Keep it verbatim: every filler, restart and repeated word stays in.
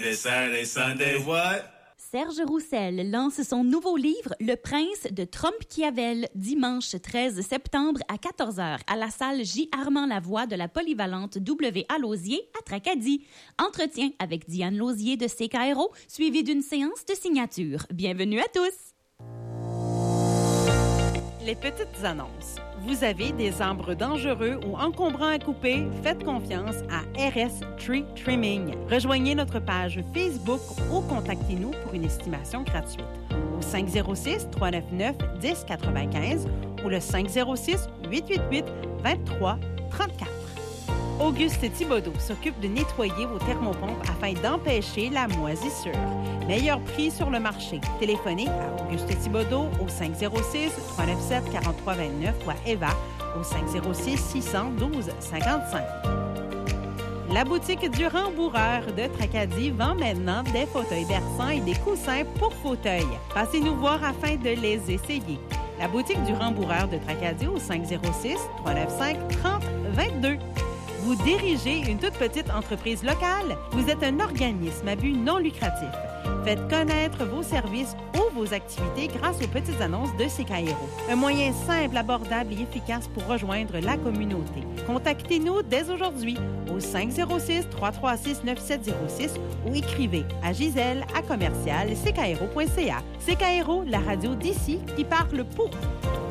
Saturday, Sunday, what? Serge Roussel lance son nouveau livre « Le prince de Trompe-Kiavel » dimanche treize septembre à quatorze heures à la salle J. Armand Lavoie de la polyvalente W A Lausier à Tracadie. Entretien avec Diane Lausier de C K R O, suivi d'une séance de signature. Bienvenue à tous! Les petites annonces. Vous avez des arbres dangereux ou encombrants à couper? Faites confiance à R S Tree Trimming. Rejoignez notre page Facebook ou contactez-nous pour une estimation gratuite au cinq zéro six, trois neuf neuf, un zéro neuf cinq ou le cinq zéro six, huit huit huit, deux trois trois quatre. Auguste Thibodeau s'occupe de nettoyer vos thermopompes afin d'empêcher la moisissure. Meilleur prix sur le marché. Téléphonez à Auguste Thibodeau au cinq zéro six, trois neuf sept, quatre trois deux neuf ou à Eva au cinq zéro six, six un deux, cinq cinq. La boutique du Rembourreur de Tracadie vend maintenant des fauteuils berçants et des coussins pour fauteuils. Passez nous voir afin de les essayer. La boutique du Rembourreur de Tracadie au cinq zéro six, trois neuf cinq, trente vingt-deux. Vous dirigez une toute petite entreprise locale? Vous êtes un organisme à but non lucratif. Faites connaître vos services ou vos activités grâce aux petites annonces de C K R O. Un moyen simple, abordable et efficace pour rejoindre la communauté. Contactez-nous dès aujourd'hui au cinq zéro six, trois trois six, neuf sept zéro six ou écrivez à Gisèle à commercial c k r o point c a. C K R O, la radio d'ici qui parle pour.